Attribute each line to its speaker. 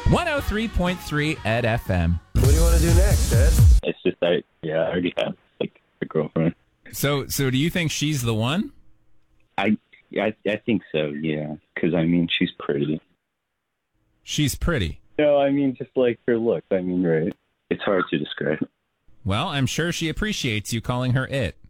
Speaker 1: 103.3 Ed FM.
Speaker 2: What do you want to do next, Ed?
Speaker 3: It's just I already have like a girlfriend.
Speaker 1: So do you think she's the one?
Speaker 3: I think so, yeah. Because I mean, she's pretty.
Speaker 1: She's pretty.
Speaker 3: No, I mean just like her look. I mean, right? It's hard to describe.
Speaker 1: Well, I'm sure she appreciates you calling her it.